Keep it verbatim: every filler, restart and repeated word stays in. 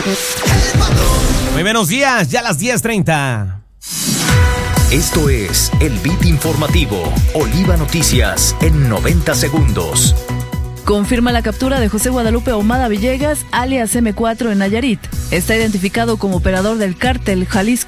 Muy buenos días, ya a las diez treinta. Esto es el Beat Informativo, Oliva Noticias en noventa segundos. Confirma la captura de José Guadalupe Ahumada Villegas, alias eme cuatro en Nayarit. Está identificado como operador del cártel Jalisco